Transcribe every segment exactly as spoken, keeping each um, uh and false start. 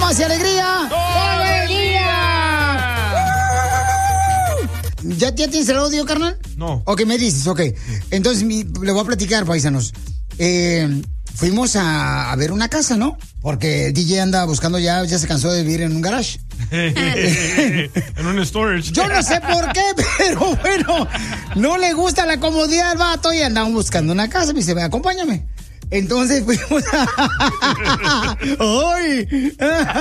paz y alegría. ¡Todo el día! ¿Ya, ¿Ya tienes el audio, carnal? No. Ok, me dices, ok. Entonces, mi, le voy a platicar, paisanos. Eh, fuimos a, a ver una casa, ¿no? Porque el D J anda buscando ya, ya se cansó de vivir en un garage. En un storage. Yo no sé por qué, pero bueno, no le gusta la comodidad al vato y andamos buscando una casa. Me dice, ve, acompáñame. Entonces fuimos a... ¡Ay!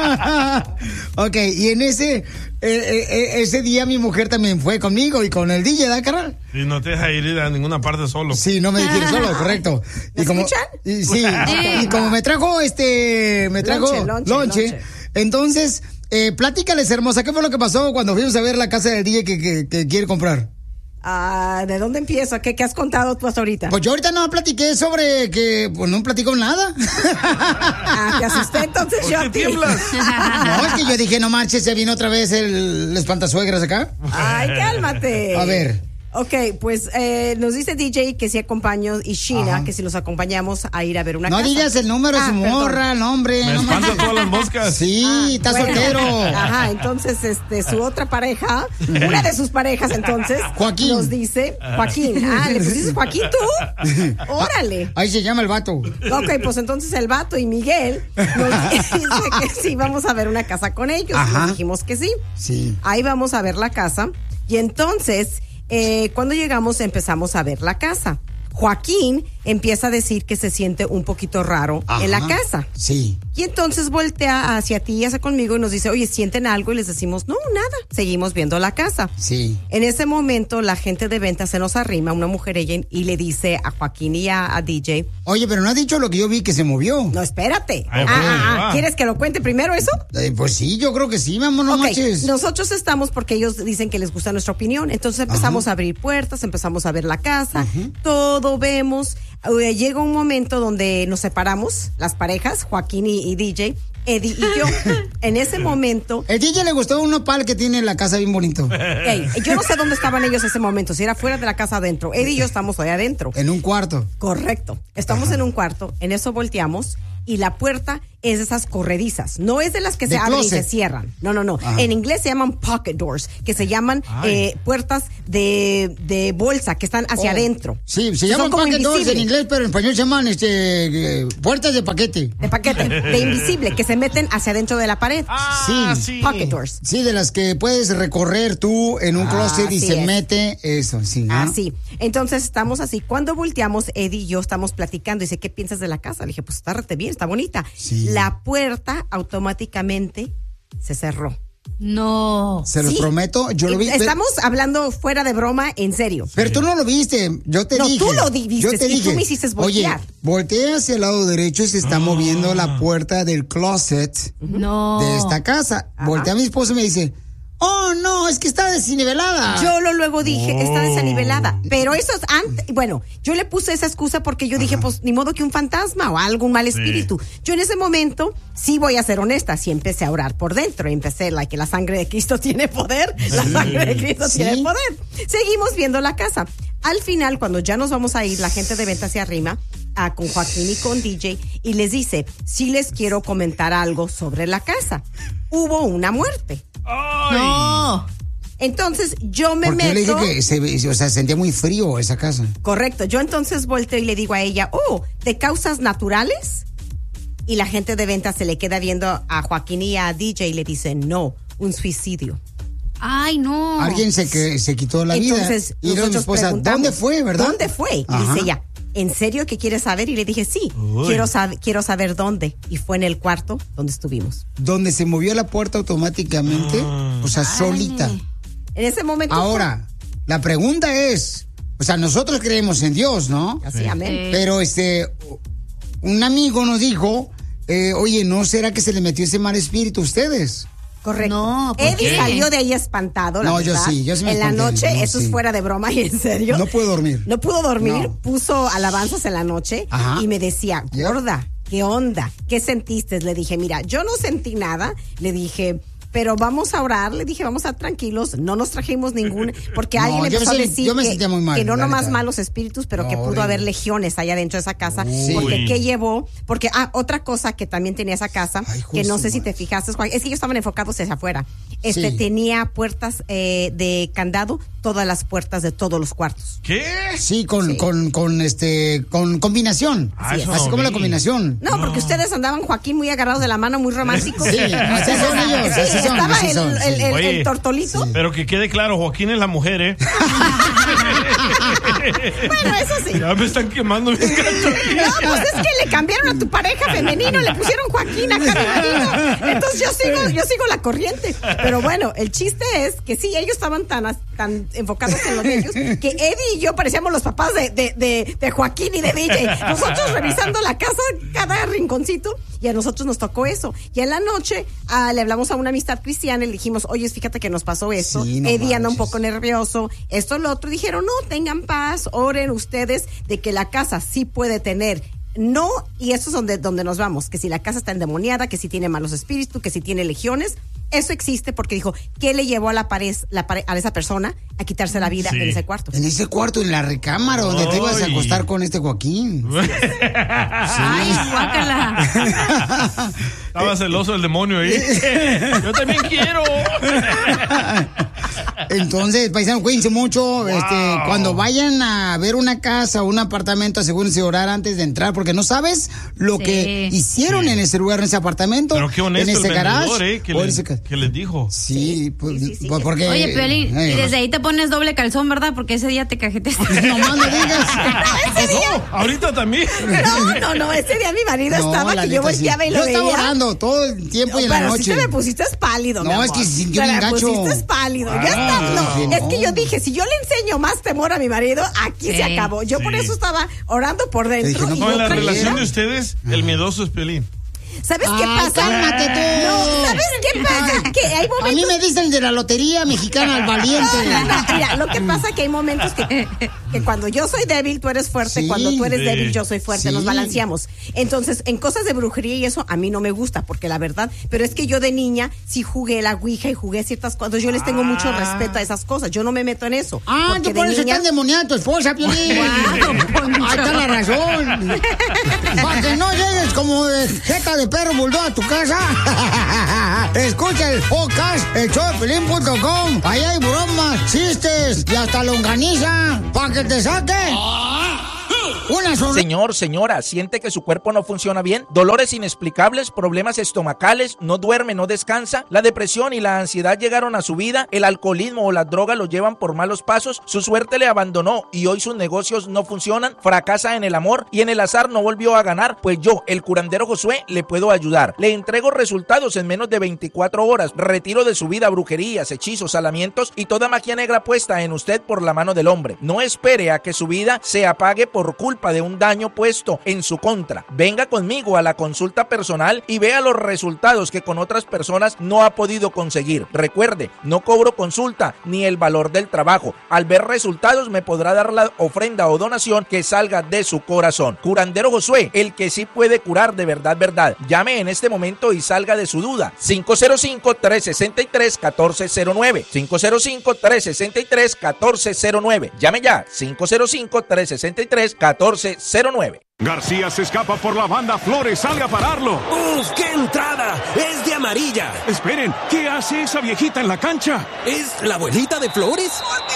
Ok, y en ese eh, eh, ese día mi mujer también fue conmigo y con el D J, ¿da, carnal? Y no te deja ir a ninguna parte solo. Sí, no me dejé ir solo, correcto. ¿Me y como, escuchan? Y, sí, y como me trajo este... Me trajo Lonche, lonche, lonche. lonche. Entonces, eh, platícales, hermosa, ¿qué fue lo que pasó cuando fuimos a ver la casa del D J que, que, que quiere comprar? Ah, ¿de dónde empiezo? ¿Qué, ¿Qué has contado tú hasta ahorita? Pues yo ahorita no platiqué sobre que, pues no platico nada. Ah, te asusté entonces ¿Por yo qué a ti. tiemblas? No, es que yo dije, no marches, se vino otra vez el, el espantasuegras acá. Ay, cálmate. A ver. Ok, pues eh, nos dice D J que si acompaño y Sheena, Ajá. que si los acompañamos a ir a ver una No casa. digas el número de Ah, su perdón. morra, el nombre. Me no espantan manches. todas las moscas. Sí, Ah, está bueno. soltero. Ajá, entonces este su otra pareja, una de sus parejas entonces, Joaquín. nos dice, Joaquín, ah, ¿le pusiste Joaquín tú? Órale. Ahí se llama el vato. Ok, pues entonces el vato y Miguel nos dice que sí, vamos a ver una casa con ellos. Ajá. Nos dijimos que sí. Sí. Ahí vamos a ver la casa. Y entonces, eh, cuando llegamos empezamos a ver la casa. Joaquín empieza a decir que se siente un poquito raro Ajá. en la casa. Sí. Y entonces voltea hacia ti y hacia conmigo y nos dice, oye, ¿sienten algo? Y les decimos, no, nada. Seguimos viendo la casa. Sí. En ese momento, la gente de venta se nos arrima, una mujer ella, y le dice a Joaquín y a, a D J, Oye, pero no has dicho lo que yo vi que se movió. no, espérate. Ay, Ah, ok, ah, ah, va. ¿quieres que lo cuente primero eso? Eh, pues sí, yo creo que sí, vamos, no Ok, manches. nosotros estamos porque ellos dicen que les gusta nuestra opinión. Entonces empezamos Ajá. a abrir puertas, empezamos a ver la casa, todo vemos. Eh, llega un momento donde nos separamos, las parejas, Joaquín y, y D J, Eddie y yo. En ese momento, El D J le gustó un nopal que tiene en la casa bien bonito. ey, yo no sé dónde estaban ellos en ese momento, si era fuera de la casa adentro. Eddie y yo estamos ahí adentro. En un cuarto. Correcto. Estamos en un cuarto, en eso volteamos y la puerta es de esas corredizas. No es de las que De se abren y closet. se cierran. No, no, no. Ajá. En inglés se llaman pocket doors, que se llaman Ay. eh, puertas de, de bolsa, que están hacia Oh. adentro. Sí, se Son llaman como packet doors en invisibles. inglés, pero en español se llaman este, eh, puertas de paquete. De paquete, de invisible, que se meten hacia adentro de la pared. Ah, Sí. sí. Pocket doors. Sí, de las que puedes recorrer tú en un Ah, closet y así se es. mete eso, sí. ¿no? Así. Entonces estamos así. Cuando volteamos, Eddie y yo estamos platicando. Dice, ¿qué piensas de la casa? Le dije, pues está rete bien, está bonita. Sí. La puerta automáticamente se cerró. No. Se los Sí. prometo, yo lo vi. Estamos hablando fuera de broma, en serio. Pero tú no lo viste, yo te No, dije. tú lo di- Yo vistes te y dije. tú me hiciste voltear. Oye, volteé hacia el lado derecho y se está moviendo la puerta del closet No. de esta casa. Ajá. Volteé a mi esposo y me dice, oh, no, es que está desnivelada. Yo lo luego dije, está Oh. desanivelada. Pero eso es antes. Bueno, yo le puse esa excusa porque yo dije, pues ni modo que un fantasma o algún mal espíritu. Yo en ese momento, sí voy a ser honesta, sí empecé a orar por dentro. Empecé, like, que la sangre de Cristo tiene poder. La sangre de Cristo Sí. tiene poder. Seguimos viendo la casa. Al final, cuando ya nos vamos a ir, la gente de venta se arrima a, con Joaquín y con D J y les dice, sí les quiero comentar algo sobre la casa. Hubo una muerte. Ay. No. Entonces yo me Porque yo le meto. dije que se, o sea, sentía muy frío esa casa. Correcto. Yo entonces volteo y le digo a ella, oh, ¿de causas naturales? Y la gente de venta se le queda viendo a Joaquín y a D J y le dice, no, un suicidio. Ay, no. Alguien se, que, se quitó la Entonces, vida. Y luego mi nosotros esposa, preguntamos, ¿dónde fue, verdad? ¿Dónde fue? Y Ajá. dice ella, ¿en serio que quieres saber? Y le dije, sí, Uy. quiero, sab- quiero saber dónde. Y fue en el cuarto donde estuvimos. Donde se movió la puerta automáticamente, o sea, solita. En ese momento. Ahora, la pregunta es, o sea, nosotros creemos en Dios, ¿no? fue- Así, amén. Pero este, un amigo nos dijo, eh, oye, ¿no será que se le metió ese mal espíritu a ustedes? Correcto. No, ¿por Eddie qué? salió de ahí espantado, la No, yo verdad. sí, yo sí me En la espanté, noche, no, eso sí. es fuera de broma y en serio. No pude dormir. No pudo dormir, No. puso alabanzas en la noche Ajá. y me decía, Yep. gorda, ¿qué onda? ¿Qué sentiste? Le dije, mira, yo no sentí nada. Le dije, pero vamos a orar. Le dije, vamos a estar tranquilos. No nos trajimos ningún, porque No, alguien yo empezó me a sent- decir yo me que, sentía muy mal, que no la nomás neta. malos espíritus, pero No, que pudo horrible. haber legiones allá dentro de esa casa. Uy. Porque ¿qué llevó? Porque, ah, otra cosa que también tenía esa casa, Ay, hijo que de no su sé si madre. te fijaste, Juan, es que ellos estaban enfocados hacia afuera. Este, Sí. tenía puertas eh, de candado, todas las puertas de todos los cuartos. ¿Qué? Sí, con, Sí. con, con este, con combinación. Ah, Así eso Así no como la vi. combinación. No, porque ustedes andaban, Joaquín, muy agarrados de la mano, muy románticos. Sí, así son ellos, Sí, así son, estaba así el, son, el, sí. el- Oye. el tortolito. Pero que quede claro, Joaquín es la mujer, ¿eh? Bueno, eso sí. Ya me están quemando bien gacho. No, pues es que le cambiaron a tu pareja femenino, le pusieron Joaquín a mi marido. Entonces yo sigo, yo sigo la corriente. Pero bueno, el chiste es que sí, ellos estaban tan, as- tan enfocados en los de ellos que Eddie y yo parecíamos los papás de, de, de, de Joaquín y de D J. Nosotros revisando la casa, cada rinconcito, y a nosotros nos tocó eso. Y en la noche ah, le hablamos a una amistad cristiana y le dijimos, oye, fíjate que nos pasó esto. Sí, no Eddie anda un manches. poco nervioso, esto, lo otro. Dijeron, no, tengan paz, oren ustedes de que la casa sí puede tener. No, y eso es donde, donde nos vamos, que si la casa está endemoniada, que si tiene malos espíritus, que si tiene legiones, eso existe porque dijo, ¿qué le llevó a la pared, la pare- a esa persona a quitarse la vida Sí. en ese cuarto? En ese cuarto, en la recámara, donde te ibas a Ay. acostar con este Joaquín. Ay, guácala. Estaba celoso el demonio ahí. Yo también quiero. Entonces, paisano, cuídense mucho. Este, cuando vayan a ver una casa o un apartamento, asegúrense de orar antes de entrar, porque no sabes lo Sí. que hicieron Sí. en ese lugar, en ese apartamento, Pero qué honesto en el ese garage. vendedor, ¿eh? Que, o en les, ese ca- que les dijo. Sí, pues, Sí, sí, sí. pues, porque... Oye, Piolín, eh, y desde ahí te pones doble calzón, ¿verdad? Porque ese día te cajeteaste. No más no digas. No, ahorita también. No, no, no, ese día mi marido No, estaba la que yo neta, sí. volteaba y lo Yo veía. estaba orando todo el tiempo y en la Pero noche. si te me pusiste pálido, No, mi amor. es que se sintió Te bien me gacho. pusiste pálido. Ya Ah, está. No, sí, es no. que yo dije, si yo le enseño más temor a mi marido, aquí Sí. se acabó. Yo por Sí. eso estaba orando por dentro. dije, no, y No, yo en la tranquila. relación de ustedes, el miedoso es Piolín. ¿Sabes qué Ay, pasa? cálmate tú. No, ¿sabes qué pasa? Que hay A mí momentos... me dicen de la lotería mexicana al valiente. No, no, no, mira, lo que pasa es que hay momentos que, que cuando yo soy débil, tú eres fuerte. Sí. Cuando tú eres Sí. débil, yo soy fuerte. Sí. Nos balanceamos. Entonces, en cosas de brujería y eso, a mí no me gusta, porque la verdad, pero es que yo de niña sí jugué la ouija y jugué ciertas cosas. Yo les tengo mucho respeto a esas cosas. Yo no me meto en eso. Ah, porque tú por de eso niña- está endemoniada tu esposa, Piolín. Poncho. Ahí está la razón. Para que no llegues como de jeta de perro bulldog a tu casa. Escucha el podcast, el show de Piolín punto com. Ahí hay bromas, chistes y hasta longaniza. Para que te saque una sonrisa. Señor, señora, ¿siente que su cuerpo no funciona bien? ¿Dolores inexplicables? ¿Problemas estomacales? ¿No duerme, no descansa? ¿La depresión y la ansiedad llegaron a su vida? ¿El alcoholismo o las drogas lo llevan por malos pasos? ¿Su suerte le abandonó y hoy sus negocios no funcionan? ¿Fracasa en el amor y en el azar no volvió a ganar? Pues yo, el curandero Josué, le puedo ayudar. Le entrego resultados en menos de veinticuatro horas. Retiro de su vida brujerías, hechizos, salamientos y toda magia negra puesta en usted por la mano del hombre. No espere a que su vida se apague por culpa de un daño puesto en su contra. Venga conmigo a la consulta personal y vea los resultados que con otras personas no ha podido conseguir. Recuerde, no cobro consulta ni el valor del trabajo. Al ver resultados me podrá dar la ofrenda o donación que salga de su corazón. Curandero Josué, el que sí puede curar de verdad, verdad. Llame en este momento y salga de su duda. cinco cero cinco, tres seis tres, uno cuatro cero nueve. cinco cero cinco, tres seis tres, uno cuatro cero nueve. Llame ya. cinco cero cinco, tres seis tres, uno cuatro cero nueve. García se escapa por la banda, Flores sale a pararlo. ¡Uf, qué entrada! ¡Es de amarilla! Esperen, ¿qué hace esa viejita en la cancha? ¿Es la abuelita de Flores?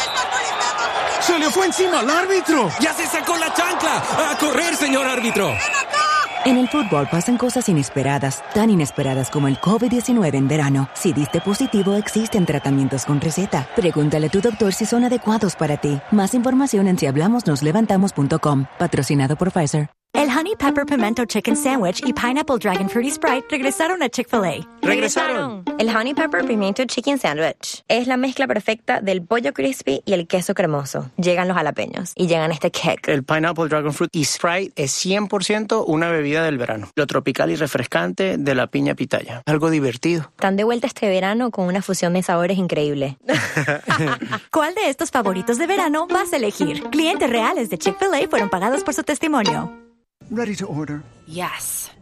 ¡Se le fue encima al árbitro! ¡Ya se sacó la chancla! ¡A correr, señor árbitro! En el fútbol pasan cosas inesperadas, tan inesperadas como el COVID diecinueve en verano. Si diste positivo, existen tratamientos con receta. Pregúntale a tu doctor si son adecuados para ti. Más información en si hablamos nos levantamos punto com. Patrocinado por Pfizer. El Honey Pepper Pimento Chicken Sandwich y Pineapple Dragon Fruity Sprite regresaron a Chick-fil-A. ¡Regresaron! El Honey Pepper Pimiento Chicken Sandwich es la mezcla perfecta del pollo crispy y el queso cremoso. Llegan los jalapeños y llegan este kick. El Pineapple Dragon Fruit y Sprite es cien por ciento una bebida del verano. Lo tropical y refrescante de la piña pitaya. Algo divertido. Están de vuelta este verano con una fusión de sabores increíble. ¿Cuál de estos favoritos de verano vas a elegir? Clientes reales de Chick-fil-A fueron pagados por su testimonio. Ready to order. Yes.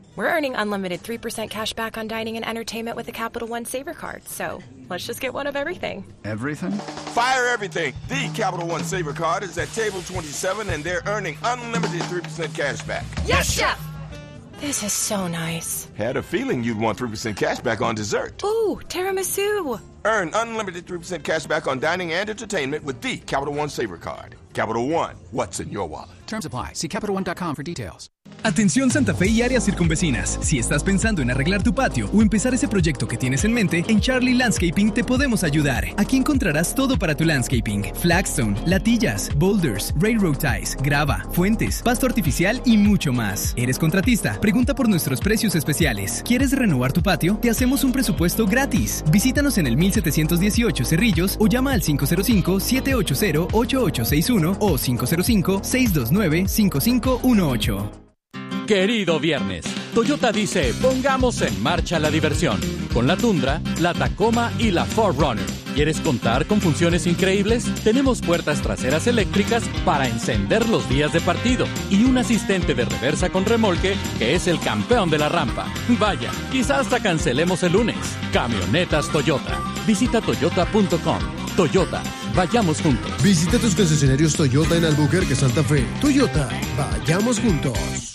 We're earning unlimited three percent cash back on dining and entertainment with the Capital One Saver Card. So let's just get one of everything. Everything? Fire everything. The Capital One Saver Card is at table twenty-seven, and they're earning unlimited three percent cash back. Yes, Chef! This is so nice. Had a feeling you'd want three percent cash back on dessert. Ooh, tiramisu. Earn unlimited three percent cash back on dining and entertainment with the Capital One Saver Card. Capital One, what's in your wallet? Terms apply. See Capital One dot com for details. Atención Santa Fe y áreas circunvecinas. Si estás pensando en arreglar tu patio o empezar ese proyecto que tienes en mente, en Charlie Landscaping te podemos ayudar. Aquí encontrarás todo para tu landscaping: flagstone, latillas, boulders, railroad ties, grava, fuentes, pasto artificial y mucho más. ¿Eres contratista? Pregunta por nuestros precios especiales. ¿Quieres renovar tu patio? Te hacemos un presupuesto gratis. Visítanos en el mil setecientos dieciocho Cerrillos o llama al cinco cero cinco, siete ocho cero, ocho ocho seis uno o cinco cero cinco, seis dos nueve, cinco cinco uno ocho. Querido viernes, Toyota dice, pongamos en marcha la diversión. Con la Tundra, la Tacoma y la cuatro Runner. ¿Quieres contar con funciones increíbles? Tenemos puertas traseras eléctricas para encender los días de partido y un asistente de reversa con remolque que es el campeón de la rampa. Vaya, quizás hasta cancelemos el lunes. Camionetas Toyota. Visita toyota punto com. Toyota, vayamos juntos. Visita tus concesionarios Toyota en Albuquerque, Santa Fe. Toyota, vayamos juntos.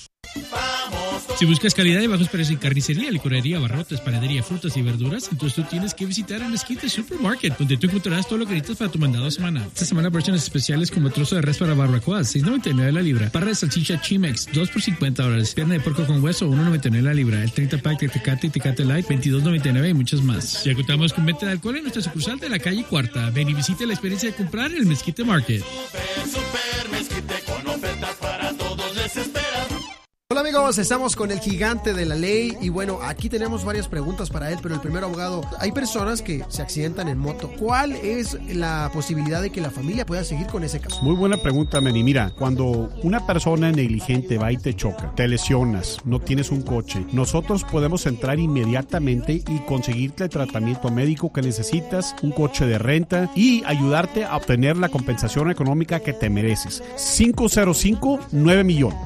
Si buscas calidad y bajos precios en carnicería, licorería, abarrotes, panadería, frutas y verduras, entonces tú tienes que visitar el Esquite Supermarket, donde tú encontrarás todo lo que necesitas para tu mandado semanal. Esta semana versiones especiales como trozo de res para barbacoa, seis noventa y nueve la libra. Barra de salchicha Chimex, dos por cincuenta dólares. Pierna de porco con hueso, uno noventa y nueve la libra. El treinta pack de Tecate y Tecate Light, veintidós noventa y nueve y muchos más. Ya contamos con venta de alcohol en nuestra sucursal de la calle Cuarta. Ven y visite la experiencia de comprar en el Mesquite Market. Super, super Mezquite con ofertas para todos desesperados. Hola amigos, estamos con el gigante de la ley y bueno, aquí tenemos varias preguntas para él, pero el primer abogado, hay personas que se accidentan en moto. ¿Cuál es la posibilidad de que la familia pueda seguir con ese caso? Muy buena pregunta, Manny. Mira, cuando una persona negligente va y te choca, te lesionas, no tienes un coche, nosotros podemos entrar inmediatamente y conseguirte el tratamiento médico que necesitas, un coche de renta y ayudarte a obtener la compensación económica que te mereces. cinco cero cinco, nueve millones.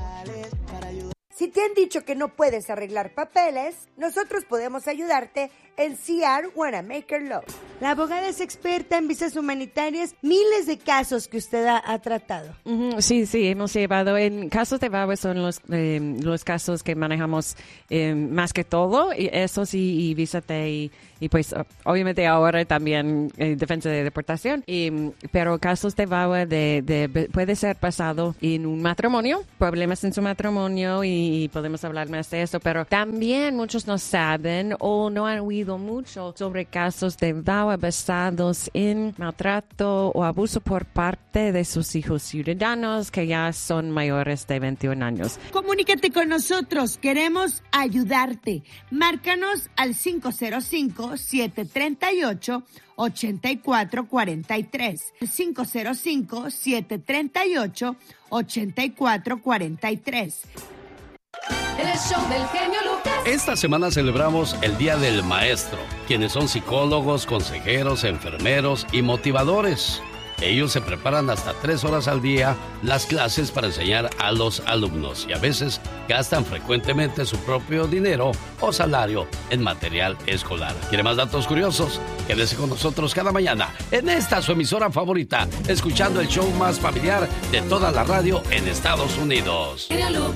Si te han dicho que no puedes arreglar papeles, nosotros podemos ayudarte en C R Wanamaker Law. La abogada es experta en visas humanitarias, miles de casos que usted ha, ha tratado. Uh-huh. Sí, sí, hemos llevado en casos de V A W A son los eh, los casos que manejamos eh, más que todo, y eso sí, y visa T y, y pues obviamente ahora también eh, defensa de deportación, y, pero casos de V A W A de, de, puede ser pasado en un matrimonio, problemas en su matrimonio y, y podemos hablar más de eso, pero también muchos no saben o no han oído mucho sobre casos de V A W A basados en maltrato o abuso por parte de sus hijos ciudadanos que ya son mayores de veintiún años. Comunícate con nosotros, queremos ayudarte. Márcanos al cinco cero cinco, siete tres ocho, ocho cuatro cuatro tres. cinco cero cinco, siete tres ocho, ocho cuatro cuatro tres. El show del genio Lucas. Esta semana celebramos el Día del Maestro, quienes son psicólogos, consejeros, enfermeros y motivadores. Ellos se preparan hasta tres horas al día las clases para enseñar a los alumnos y a veces gastan frecuentemente su propio dinero o salario en material escolar. ¿Quiere más datos curiosos? Quédese con nosotros cada mañana en esta su emisora favorita, escuchando el show más familiar de toda la radio en Estados Unidos. Genio Lucas.